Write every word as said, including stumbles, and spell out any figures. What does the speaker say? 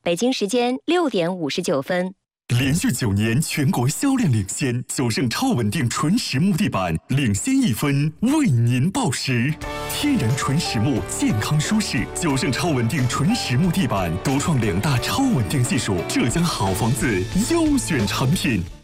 北京时间六点五十九分。 连续九年全国销量领先，九盛超稳定纯实木地板领先一分，为您报时。天然纯实木，健康舒适。九盛超稳定纯实木地板独创两大超稳定技术，浙江好房子优选产品。